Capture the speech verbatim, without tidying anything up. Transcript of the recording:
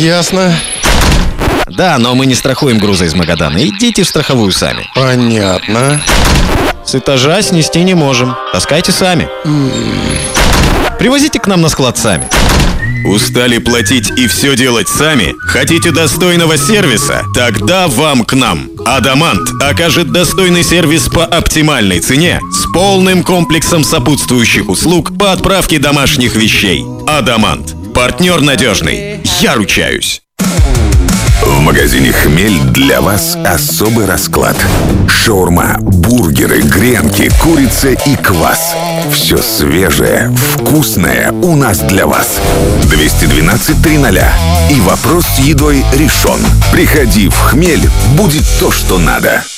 Ясно. Да, но мы не страхуем грузы из Магадана. Идите в страховую сами. Понятно. С этажа снести не можем. Таскайте сами. Привозите к нам на склад сами. Устали платить и все делать сами? Хотите достойного сервиса? Тогда вам к нам. Адамант окажет достойный сервис по оптимальной цене с полным комплексом сопутствующих услуг по отправке домашних вещей. Адамант. Партнер надежный. Я ручаюсь. В магазине «Хмель» для вас особый расклад. Шаурма, бургеры, гренки, курица и квас. Все свежее, вкусное у нас для вас. двести двенадцать триста. И вопрос с едой решен. Приходи в «Хмель», будет то, что надо.